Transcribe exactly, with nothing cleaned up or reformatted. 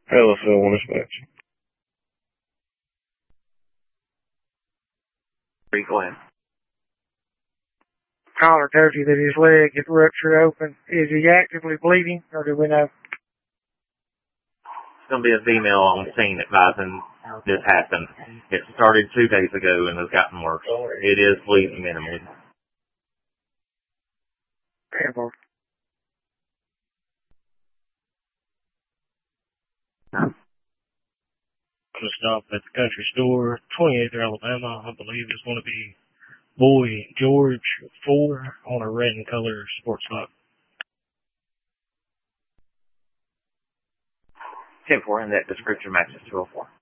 L F L one dispatch. Go ahead. Caller tells you that his leg is ruptured open. Is he actively bleeding, or do we know? It's going to be a female on scene advising this happened. It started two days ago and has gotten worse. It is bleeding minimally. Terrible. I'm going to stop at the country store, twenty-eighth Alabama. I believe it's going to be Boy George four on a red and color sports bike. ten four, and that description matches two oh four.